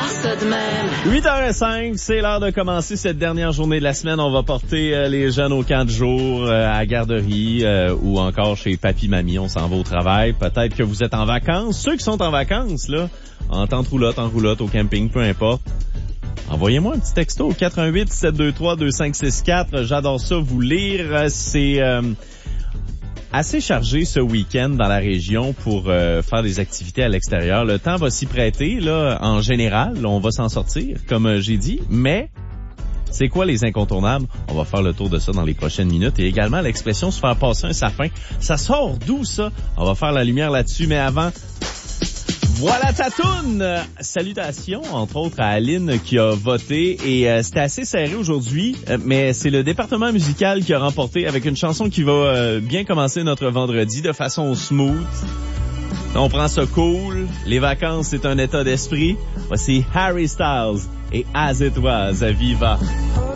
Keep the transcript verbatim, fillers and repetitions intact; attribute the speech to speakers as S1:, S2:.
S1: ça de même.
S2: huit heures cinq, c'est l'heure de commencer cette dernière journée de la semaine. On va porter euh, les jeunes au camp de jour, euh, à la garderie euh, ou encore chez papy-mamie. On s'en va au travail. Peut-être que vous êtes en vacances. Ceux qui sont en vacances, là, en tente roulotte, en roulotte, au camping, peu importe. Envoyez-moi un petit texto au quatre un huit, sept deux trois, deux cinq six quatre. J'adore ça, vous lire. C'est euh, assez chargé ce week-end dans la région pour euh, faire des activités à l'extérieur. Le temps va s'y prêter, là, en général. Là, on va s'en sortir, comme euh, j'ai dit. Mais c'est quoi les incontournables? On va faire le tour de ça dans les prochaines minutes. Et également l'expression se faire passer un sapin. Ça sort d'où, ça? On va faire la lumière là-dessus. Mais avant... Voilà ta toune! Salutations, entre autres, à Aline qui a voté. Et euh, c'était assez serré aujourd'hui, euh, mais c'est le département musical qui a remporté avec une chanson qui va euh, bien commencer notre vendredi de façon smooth. On prend ça cool. Les vacances, c'est un état d'esprit. Voici Harry Styles et As It Was à Viva.